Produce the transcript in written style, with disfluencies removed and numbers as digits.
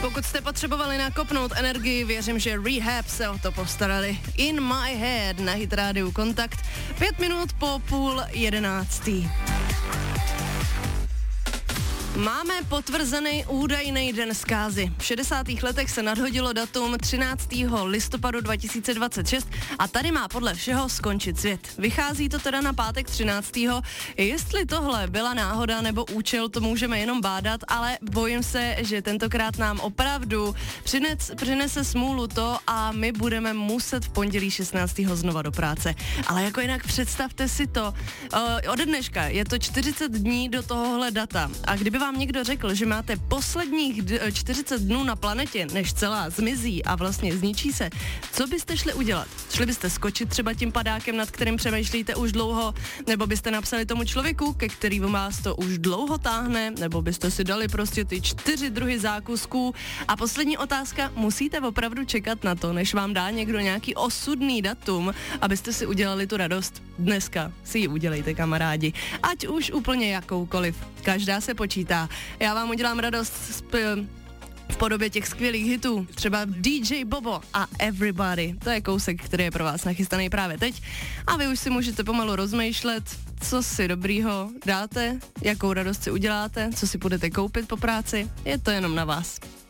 Pokud jste potřebovali nakopnout energii, věřím, že Rehab se o to postarali. In My Head na Hit Radio Kontakt. 5 minut po 10:30. Máme potvrzený údajný den zkázy. V 60. letech se nadhodilo datum 13. listopadu 2026 a tady má podle všeho skončit svět. Vychází to teda na pátek 13. Jestli tohle byla náhoda nebo účel, to můžeme jenom bádat, ale bojím se, že tentokrát nám opravdu přinese smůlu to a my budeme muset v pondělí 16. znova do práce. Ale jako jinak představte si to, ode dneška je to 40 dní do tohohle data a kdyby vám někdo řekl, že máte posledních 40 dnů na planetě, než celá zmizí a vlastně zničí se, co byste šli udělat? Šli byste skočit třeba tím padákem, nad kterým přemýšlíte už dlouho, nebo byste napsali tomu člověku, ke kterýmu vás to už dlouho táhne, nebo byste si dali prostě ty 4 druhy zákusků. A poslední otázka, musíte opravdu čekat na to, než vám dá někdo nějaký osudný datum, abyste si udělali tu radost? Dneska si ji udělejte, kamarádi. Ať už úplně jakoukoliv. Každá se počítá. Já vám udělám radost v podobě těch skvělých hitů. Třeba DJ Bobo a Everybody. To je kousek, který je pro vás nachystaný právě teď. A vy už si můžete pomalu rozmýšlet, co si dobrýho dáte, jakou radost si uděláte, co si budete koupit po práci. Je to jenom na vás.